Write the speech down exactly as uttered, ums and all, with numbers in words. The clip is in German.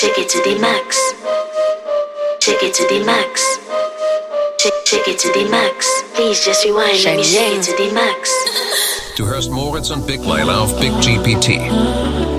Take it to the max. Take it to the max. Take, take it to the max. Please just rewind. Let me take it to the max. Du hörst Moritz und Big Layla auf Big G P T.